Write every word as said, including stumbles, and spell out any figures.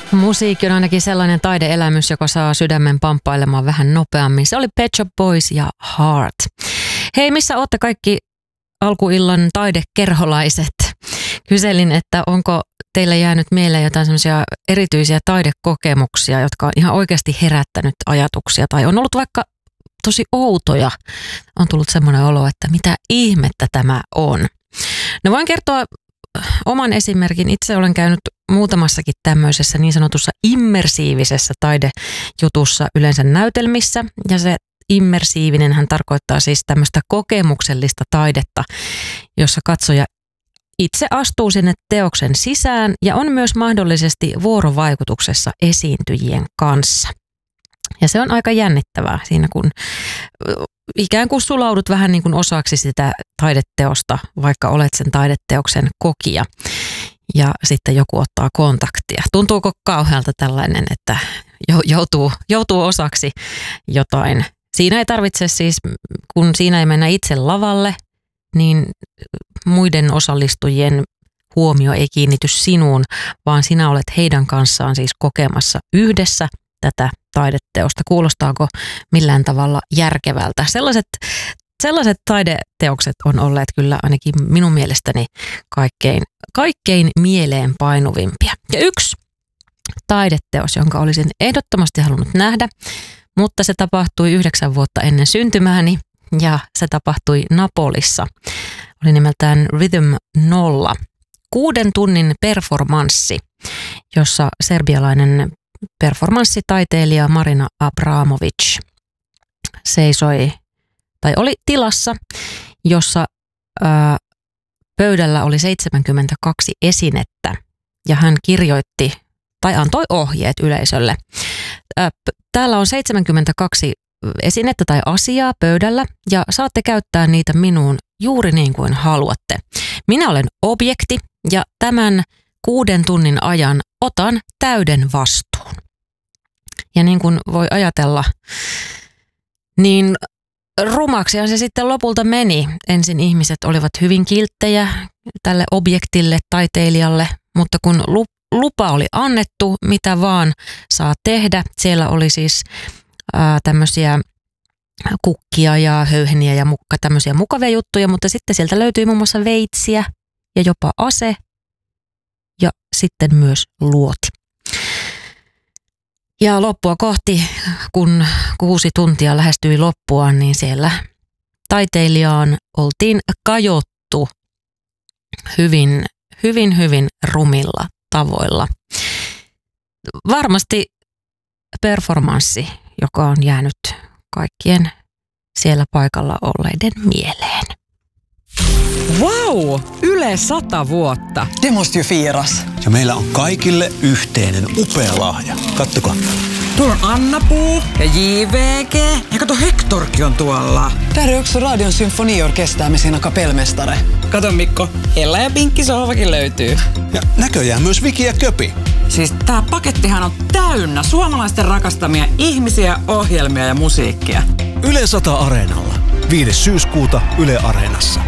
Musiikki on ainakin sellainen taideelämys, joka saa sydämen pamppailemaan vähän nopeammin. Se oli Pet Shop Boys ja Heart. Hei, missä ootte kaikki alkuillan taidekerholaiset? Kyselin, että onko teille jäänyt mieleen jotain semmoisia erityisiä taidekokemuksia, jotka on ihan oikeasti herättänyt ajatuksia tai on ollut vaikka tosi outoja. On tullut semmoinen olo, että mitä ihmettä tämä on. No voin kertoa oman esimerkin. Itse olen käynyt muutamassakin tämmöisessä niin sanotussa immersiivisessä taidejutussa, yleensä näytelmissä. Ja se immersiivinen hän tarkoittaa siis tämmöistä kokemuksellista taidetta, jossa katsoja itse astuu sinne teoksen sisään ja on myös mahdollisesti vuorovaikutuksessa esiintyjien kanssa. Ja se on aika jännittävää siinä, kun ikään kuin sulaudut vähän niin kuin osaksi sitä taideteosta, vaikka olet sen taideteoksen kokija. Ja sitten joku ottaa kontaktia. Tuntuuko kauhealta tällainen, että joutuu, joutuu osaksi jotain? Siinä ei tarvitse siis, kun siinä ei mennä itse lavalle, niin muiden osallistujien huomio ei kiinnity sinuun, vaan sinä olet heidän kanssaan siis kokemassa yhdessä tätä taideteosta. Kuulostaako millään tavalla järkevältä? Sellaiset, sellaiset taideteokset on olleet kyllä ainakin minun mielestäni kaikkein, kaikkein mieleenpainuvimpia. Ja yksi taideteos, jonka olisin ehdottomasti halunnut nähdä, mutta se tapahtui yhdeksän vuotta ennen syntymääni ja se tapahtui Napolissa. Oli nimeltään Rhythm nolla. Kuuden tunnin performanssi, jossa serbialainen performanssitaiteilija Marina Abramovic seisoi tai oli tilassa, jossa ää, pöydällä oli seitsemänkymmentäkaksi esinettä ja hän kirjoitti tai antoi ohjeet yleisölle. Ää, täällä on seitsemänkymmentäkaksi esinettä tai asiaa pöydällä ja saatte käyttää niitä minuun juuri niin kuin haluatte. Minä olen objekti ja tämän kuuden tunnin ajan otan täyden vastuun. Ja niin kuin voi ajatella, niin rumaksihan se sitten lopulta meni. Ensin ihmiset olivat hyvin kilttejä tälle objektille, taiteilijalle, mutta kun lupa oli annettu, mitä vaan saa tehdä, siellä oli siis ää, tämmöisiä kukkia ja höyheniä ja mukka, tämmöisiä mukavia juttuja, mutta sitten sieltä löytyi muun muassa veitsiä ja jopa ase ja sitten myös luoti. Ja loppua kohti, kun kuusi tuntia lähestyi loppuaan, niin siellä taiteilijaan oltiin kajottu hyvin, hyvin, hyvin rumilla tavoilla. Varmasti performanssi, joka on jäänyt kaikkien siellä paikalla olleiden mieleen. Wow! Yle sata vuotta. Det måste ju firas. Ja meillä on kaikille yhteinen upea lahja. Kattokaa. Tuolla on Anna-Puu ja J V G. Ja kato, Hectorkin on tuolla. Där är också Radion symfoniorkester med sina kapellmästare. Kato Mikko, Ella ja Pinkki sohvakin löytyy. Ja näköjään myös Viki ja Köpi. Siis tää pakettihan on täynnä suomalaisten rakastamia ihmisiä, ohjelmia ja musiikkia. Yle sata Areenalla. viides syyskuuta Yle Areenassa.